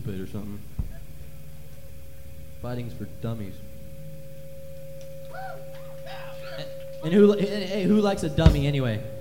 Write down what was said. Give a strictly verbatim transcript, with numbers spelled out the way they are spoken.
stupid or something. Fighting's for dummies. And who, hey, who likes a dummy anyway?